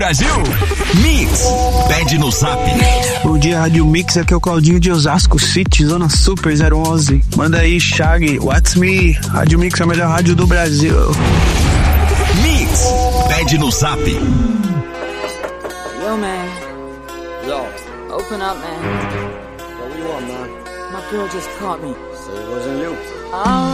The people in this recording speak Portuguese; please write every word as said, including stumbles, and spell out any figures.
Brasil, Mix, pede no Zap. Bom dia, Rádio Mix, aqui é o Claudinho de Osasco City, Zona Super zero onze. Manda aí, Shag, What's Me, Rádio Mix é a melhor rádio do Brasil. Mix, pede no Zap. Yo, man. Yo. Open up, man. Yo, what you want, man? My girl just caught me. So it wasn't you. Oh.